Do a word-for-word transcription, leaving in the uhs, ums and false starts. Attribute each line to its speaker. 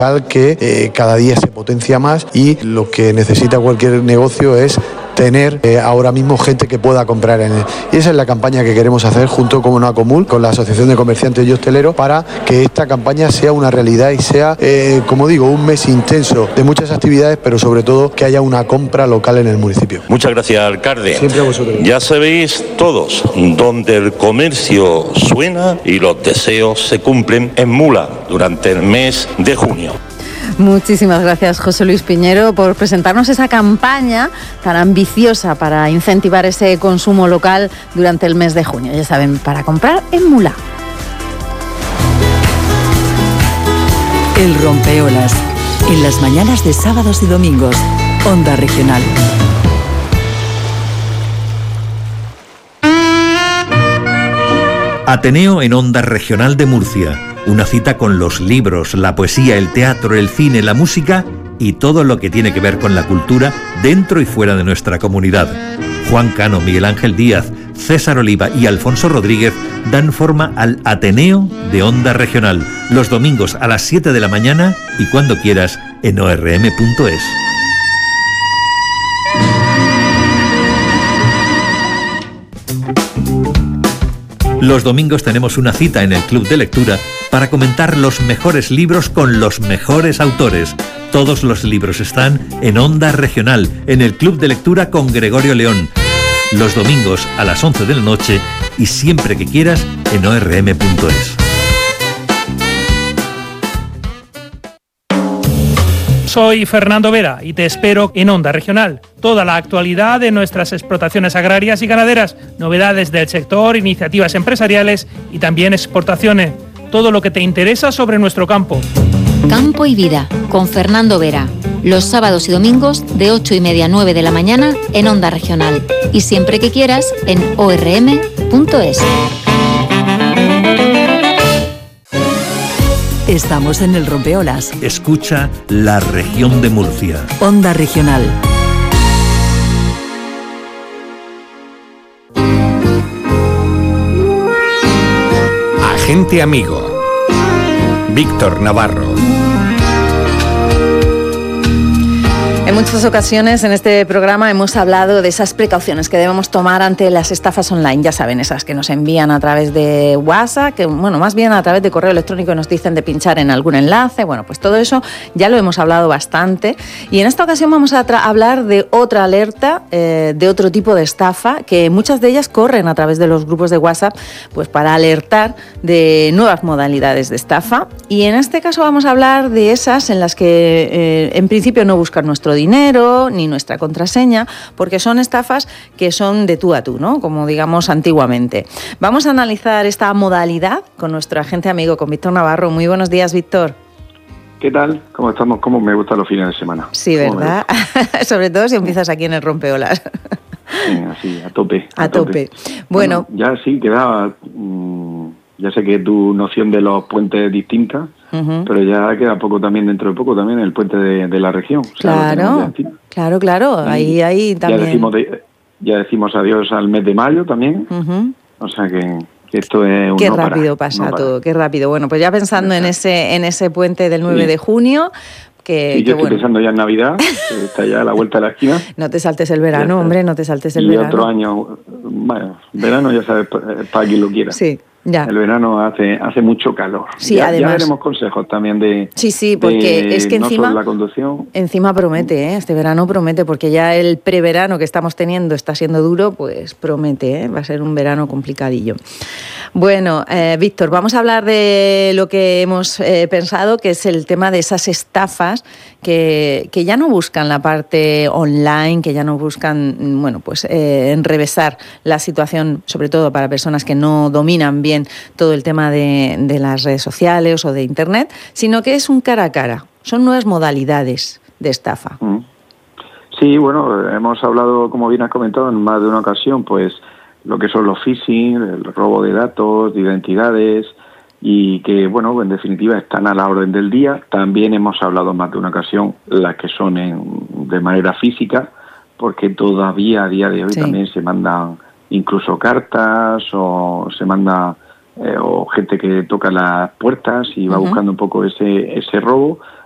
Speaker 1: que eh, cada día se potencia más y lo que necesita cualquier negocio es tener eh, ahora mismo gente que pueda comprar en él. Y esa es la campaña que queremos hacer junto con Unacomul, con la Asociación de Comerciantes y Hosteleros, para que esta campaña sea una realidad y sea, eh, como digo, un mes intenso de muchas actividades, pero sobre todo que haya una compra local en el municipio.
Speaker 2: Muchas gracias, alcalde.
Speaker 1: Siempre a vosotros.
Speaker 2: Ya sabéis todos, donde el comercio suena y los deseos se cumplen, en Mula durante el mes de junio.
Speaker 3: Muchísimas gracias, José Luis Piñero, por presentarnos esa campaña tan ambiciosa para incentivar ese consumo local durante el mes de junio. Ya saben, para comprar en Mula.
Speaker 4: El rompeolas, en las mañanas de sábados y domingos, Onda Regional.
Speaker 5: Ateneo en Onda Regional de Murcia. Una cita con los libros, la poesía, el teatro, el cine, la música y todo lo que tiene que ver con la cultura dentro y fuera de nuestra comunidad. Juan Cano, Miguel Ángel Díaz, César Oliva y Alfonso Rodríguez dan forma al Ateneo de Onda Regional, los domingos a las siete de la mañana y cuando quieras en o erre eme punto es. Los domingos tenemos una cita en el Club de Lectura para comentar los mejores libros con los mejores autores. Todos los libros están en Onda Regional, en el Club de Lectura con Gregorio León. Los domingos a las once de la noche y siempre que quieras en o erre eme punto es.
Speaker 6: Soy Fernando Vera y te espero en Onda Regional. Toda la actualidad de nuestras explotaciones agrarias y ganaderas, novedades del sector, iniciativas empresariales y también exportaciones. Todo lo que te interesa sobre nuestro campo.
Speaker 7: Campo y Vida, con Fernando Vera. Los sábados y domingos de ocho y media a nueve de la mañana en Onda Regional. Y siempre que quieras en o erre eme punto es.
Speaker 4: Estamos en el rompeolas.
Speaker 5: Escucha La Región de Murcia.
Speaker 4: Onda Regional.
Speaker 8: Agente amigo. Víctor Navarro.
Speaker 3: En muchas ocasiones en este programa hemos hablado de esas precauciones que debemos tomar ante las estafas online. Ya saben, esas que nos envían a través de WhatsApp, que bueno, más bien a través de correo electrónico nos dicen de pinchar en algún enlace. Bueno, pues todo eso ya lo hemos hablado bastante. Y en esta ocasión vamos a tra- hablar de otra alerta, eh, de otro tipo de estafa, que muchas de ellas corren a través de los grupos de WhatsApp, pues para alertar de nuevas modalidades de estafa. Y en este caso vamos a hablar de esas en las que eh, en principio no buscan nuestro dinero ni nuestra contraseña, porque son estafas que son de tú a tú, ¿no? Como digamos antiguamente. Vamos a analizar esta modalidad con nuestro agente amigo, con Víctor Navarro. Muy buenos días, Víctor.
Speaker 9: ¿Qué tal? ¿Cómo estamos? ¿Cómo me gustan los fines de semana?
Speaker 3: Sí, ¿verdad? Sobre todo si empiezas aquí en el rompeolas.
Speaker 9: Sí, así, a tope.
Speaker 3: A, a tope. tope. Bueno,
Speaker 9: bueno, ya sí, queda... Mmm, ya sé que tu noción de los puentes es distinta, uh-huh. pero ya queda poco también, dentro de poco también, el puente de, de la región. O sea,
Speaker 3: claro, claro, claro. Ahí, ahí también...
Speaker 9: Ya decimos, de, ya decimos adiós al mes de mayo también. Uh-huh. O sea que... Esto es un
Speaker 3: qué
Speaker 9: no
Speaker 3: rápido
Speaker 9: para,
Speaker 3: pasa
Speaker 9: no
Speaker 3: todo, qué rápido. Bueno, pues ya pensando en ese en ese puente del nueve sí. de junio, que,
Speaker 9: sí,
Speaker 3: que
Speaker 9: yo estoy
Speaker 3: bueno.
Speaker 9: pensando ya en Navidad, que está ya a la vuelta de la esquina.
Speaker 3: No te saltes el verano, hombre, no te saltes el
Speaker 9: y
Speaker 3: verano.
Speaker 9: Y otro año, bueno, verano ya sabes, para quien lo quiera.
Speaker 3: Sí. Ya.
Speaker 9: El verano hace hace mucho calor.
Speaker 3: Sí,
Speaker 9: ya,
Speaker 3: además.
Speaker 9: Ya veremos consejos también de.
Speaker 3: Sí, sí, porque
Speaker 9: de,
Speaker 3: es que
Speaker 9: no
Speaker 3: encima.
Speaker 9: Solo la conducción.
Speaker 3: Encima promete, ¿eh? Este verano promete, porque ya el preverano que estamos teniendo está siendo duro, pues promete, ¿eh? Va a ser un verano complicadillo. Bueno, eh, Víctor, vamos a hablar de lo que hemos eh, pensado, que es el tema de esas estafas que, que ya no buscan la parte online, que ya no buscan, bueno, pues eh, enrevesar la situación, sobre todo para personas que no dominan bien todo el tema de, de las redes sociales o de Internet, sino que es un cara a cara. Son nuevas modalidades de estafa.
Speaker 9: Sí, bueno, hemos hablado, como bien has comentado, en más de una ocasión, pues lo que son los phishing, el robo de datos, de identidades, y que, bueno, en definitiva están a la orden del día. También hemos hablado en más de una ocasión las que son en, de manera física, porque todavía a día de hoy sí. también se mandan incluso cartas o se manda eh, o gente que toca las puertas y va uh-huh. buscando un poco ese ese robo.